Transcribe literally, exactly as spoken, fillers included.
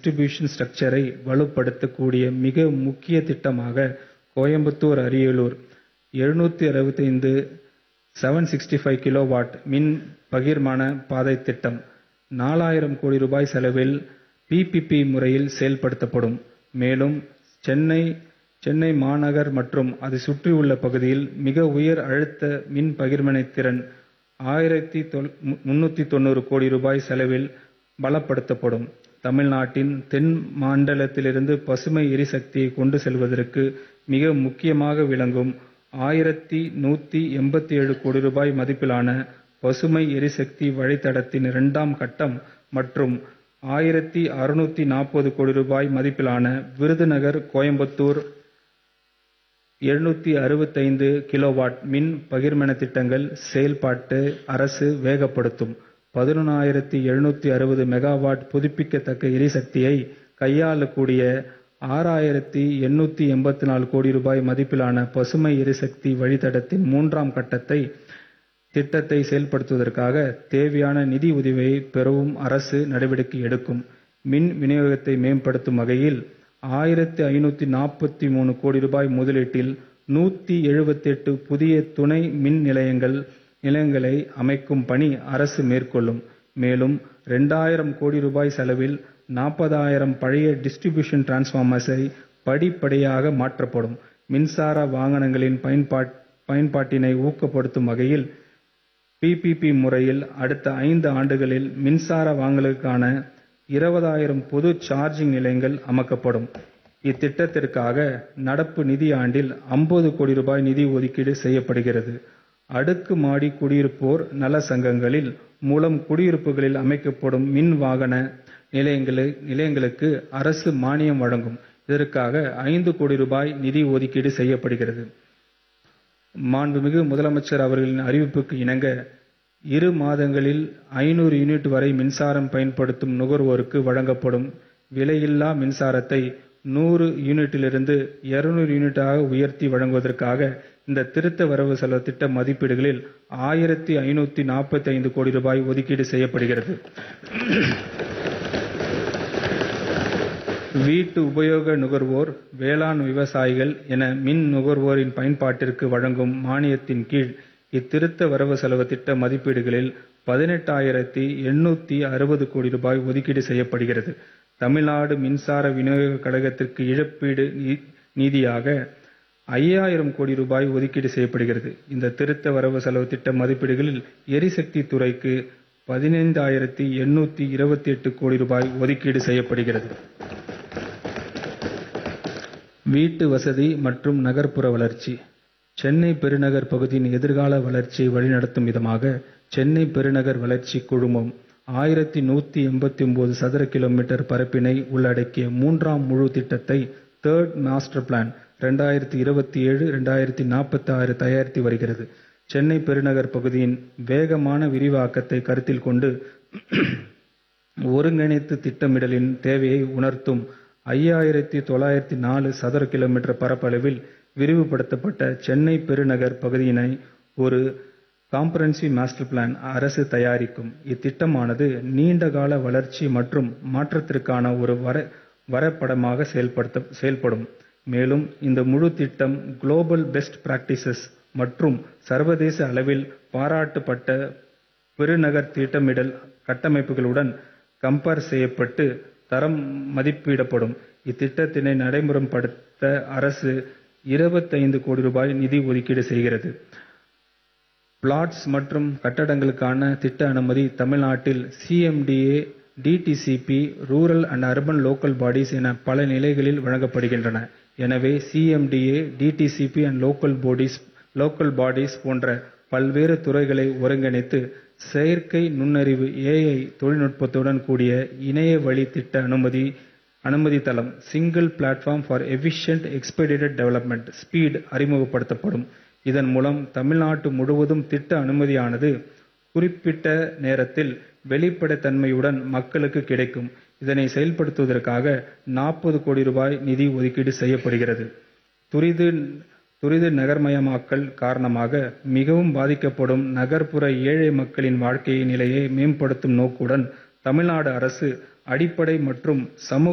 Distribution ஸ்ட்ரக்சரை வலுப்படுத்தக்கூடிய மிக முக்கிய திட்டமாக கோயம்புத்தூர் அரியலூர் எழுநூற்று அறுபத்தைந்து செவன் சிக்ஸ்டி ஃபைவ் கிலோவாட் மின் பகிர்மான பாதை திட்டம் நாலாயிரம் கோடி ரூபாய் செலவில் பிபிபி முறையில் செயல்படுத்தப்படும். மேலும் சென்னை சென்னை மாநகர் மற்றும் அதை சுற்றியுள்ள பகுதியில் மிக உயர் அழுத்த மின் பகிர்மனை திறன் ஆயிரத்தி முன்னூற்றி தொண்ணூறு கோடி ரூபாய் செலவில் பலப்படுத்தப்படும். தமிழ்நாட்டின் தென் மண்டலத்திலிருந்து பசுமை எரிசக்தியை கொண்டு செல்வதற்கு மிக முக்கியமாக விளங்கும் ஆயிரத்தி நூற்றி எண்பத்தி ஏழு கோடி ரூபாய் மதிப்பிலான பசுமை எரிசக்தி வழித்தடத்தின் இரண்டாம் கட்டம் மற்றும் ஆயிரத்தி அறுநூற்றி நாற்பது கோடி ரூபாய் மதிப்பிலான விருதுநகர் கோயம்புத்தூர் எழுநூற்றி அறுபத்தைந்து கிலோவாட் மின் பகிர்மான திட்டங்கள் செயல்பாட்டு அரசு வேகப்படுத்தும். பதினொன்றாயிரத்தி எழுநூற்றி அறுபது மெகாவாட் புதுப்பிக்கத்தக்க எரிசக்தியை கையாளக்கூடிய ஆறாயிரத்தி எண்ணூற்றி எண்பத்தி நாலு கோடி ரூபாய் மதிப்பிலான பசுமை எரிசக்தி வழித்தடத்தின் மூன்றாம் கட்டத்தை திட்டத்தை செயல்படுத்துவதற்காக தேவையான நிதி உதவியை பெறவும் அரசு நடவடிக்கை எடுக்கும். மின் விநியோகத்தை மேம்படுத்தும் வகையில் ஆயிரத்தி ஐநூற்றி நாற்பத்தி மூணு கோடி ரூபாய் முதலீட்டில் நூற்றி எழுபத்தி எட்டு புதிய துணை மின் நிலையங்கள் நிலையங்களை அமைக்கும் பணி அரசு மேற்கொள்ளும். மேலும் இரண்டாயிரம் கோடி ரூபாய் செலவில் நாற்பதாயிரம் பழைய டிஸ்ட்ரிபியூஷன் டிரான்ஸ்ஃபார்மர்ஸை படிப்படியாக மாற்றப்படும். மின்சார வாகனங்களின் பயன்பாட் பயன்பாட்டினை ஊக்கப்படுத்தும் வகையில் பிபிபி முறையில் அடுத்த ஐந்து ஆண்டுகளில் மின்சார வாகனங்களுக்கான இருபதாயிரம் பொது சார்ஜிங் நிலையங்கள் அமைக்கப்படும். இத்திட்டத்திற்காக நடப்பு நிதி ஆண்டில் ஐம்பது கோடி ரூபாய் நிதி ஒதுக்கீடு செய்யப்படுகிறது. அடுக்குமாடி குடியிருப்போர் நல சங்கங்களில் மூலம் குடியிருப்புகளில் அமைக்கப்படும் மின் வாகன நிலையங்களுக்கு அரசு மானியம் வழங்கும். இதற்காக ஐந்து கோடி ரூபாய் நிதி ஒதுக்கீடு செய்யப்படுகிறது. மாண்புமிகு முதலமைச்சர் அவர்களின் அறிவிப்புக்கு இணங்க இரு மாதங்களில் ஐநூறு யூனிட் வரை மின்சாரம் பயன்படுத்தும் நுகர்வோருக்கு வழங்கப்படும் விலையில்லா மின்சாரத்தை நூறு யூனிட்டிலிருந்து இருநூறு யூனிட்டாக உயர்த்தி வழங்குவதற்காக இந்த திருத்த வரவு செலவு திட்ட மதிப்பீடுகளில் ஆயிரத்தி ஐநூற்றி நாற்பத்தி ஐந்து கோடி ரூபாய் ஒதுக்கீடு செய்யப்படுகிறது. வீட்டு உபயோக நுகர்வோர், வேளாண் விவசாயிகள் என மின் நுகர்வோரின் பயன்பாட்டிற்கு வழங்கும் மானியத்தின் கீழ் இத்திருத்த வரவு செலவு திட்ட மதிப்பீடுகளில் பதினெட்டாயிரத்தி எண்ணூற்றி அறுபது கோடி ரூபாய் ஒதுக்கீடு செய்யப்படுகிறது. தமிழ்நாடு மின்சார விநியோக கழகத்திற்கு இழப்பீடு நிதியாக ஐயாயிரம் கோடி ரூபாய் ஒதுக்கீடு செய்யப்படுகிறது. இந்த திருத்த வரவு செலவு திட்ட மதிப்பீடுகளில் எரிசக்தி துறைக்கு பதினைந்தாயிரத்தி எண்ணூற்றி இருபத்தி எட்டு கோடி ரூபாய் ஒதுக்கீடு செய்யப்படுகிறது. வீட்டு வசதி மற்றும் நகர்ப்புற வளர்ச்சி. சென்னை பெருநகர் பகுதியின் எதிர்கால வளர்ச்சியை வழிநடத்தும் விதமாக சென்னை பெருநகர் வளர்ச்சி குழுமம் ஆயிரத்தி நூற்றி எண்பத்தி ஒன்பது சதுர கிலோமீட்டர் பரப்பினை உள்ளடக்கிய மூன்றாம் முழு திட்டத்தை தேர்ட் மாஸ்டர் பிளான் இரண்டாயிரத்தி இருபத்தி ஏழு இரண்டாயிரத்தி நாற்பத்தி ஆறு தயாரித்து வருகிறது. சென்னை பெருநகர் பகுதியின் வேகமான விரிவாக்கத்தை கருத்தில் கொண்டு ஒருங்கிணைத்து திட்டமிடலின் தேவையை உணர்த்தும் ஐயாயிரத்தி தொள்ளாயிரத்தி நாலு சதுர கிலோமீட்டர் பரப்பளவில் விரிவுபடுத்தப்பட்ட சென்னை பெருநகர் பகுதியினை ஒரு காம்ப்ரஹென்சிவ் மாஸ்டர் பிளான் அரசு தயாரிக்கும். இத்திட்டமானது நீண்டகால வளர்ச்சி மற்றும் மாற்றத்திற்கான ஒரு வர வரைபடமாக செயல்படுத்த செயல்படும். மேலும் இந்த முழு திட்டம் குளோபல் பெஸ்ட் பிராக்டிசஸ் மற்றும் சர்வதேச அளவில் பாராட்டப்பட்ட பெருநகர் திட்டமிடல் கட்டமைப்புகளுடன் கம்பேர் செய்யப்பட்டு தரம் மதிப்பிடப்படும். இத்திட்டத்தினை நடைமுறைப்படுத்த அரசு இருபத்தைந்து கோடி ரூபாய் நிதி ஒதுக்கீடு செய்கிறது. பிளாட்ஸ் மற்றும் கட்டடங்களுக்கான திட்ட அனுமதி தமிழ்நாட்டில் CMDA, DTCP, rural and urban local bodies என பல நிலைகளில் வழங்கப்படுகின்றன. எனவே CMDA, DTCP and local bodies local bodies போன்ற பல்வேறு துறைகளை ஒருங்கிணைத்து செயற்கை நுண்ணறிவு ஏஐ தொழில்நுட்பத்துடன் கூடிய இணைய வழி திட்ட அனுமதி அனுமதி தளம் single platform for efficient எக்ஸ்பெடிட்டட் development speed அறிமுகப்படுத்தப்படும். இதன் மூலம் தமிழ்நாட்டு முழுவதும் திட்ட அனுமதியானது குறிப்பிட்ட நேரத்தில் வெளிப்படைத்தன்மையுடன் மக்களுக்கு கிடைக்கும். இதனை செயல்படுத்துவதற்காக நாற்பது கோடி ரூபாய் நிதி ஒதுக்கீடு செய்யப்படுகிறது. துரித துரித நகர்மயமாக்கல் காரணமாக மிகவும் பாதிக்கப்படும் நகர்ப்புற ஏழை மக்களின் வாழ்க்கை நிலையை மேம்படுத்தும் நோக்குடன் தமிழ்நாடு அரசு அடிப்படை மற்றும் சமூக